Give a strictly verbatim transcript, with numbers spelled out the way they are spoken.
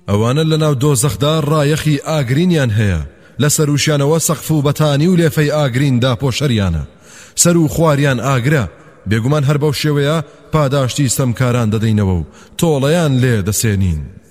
ئەوانە لەناو دۆزەخدا ڕایەخی ئاگرینیان هەیە لە سەروشیانەوە سەقف و بەتانی و لێفەی ئاگریندا پۆشەریانە سەر و خواریان ئاگرە بێگومان هەر بەو شێوەیە پاداشتی ستەمکاران دەدەینەوە و تۆڵەیان لێ دەسێنین